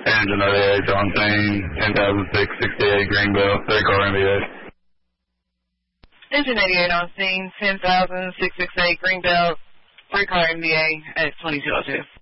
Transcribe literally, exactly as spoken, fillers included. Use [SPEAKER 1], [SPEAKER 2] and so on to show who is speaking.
[SPEAKER 1] Engine ninety-eight on scene, ten thousand six sixty-eight Greenbelt, three car N B A.
[SPEAKER 2] Engine eighty-eight on scene, ten thousand six sixty-eight Greenbelt, three car N B A at twenty-two oh two.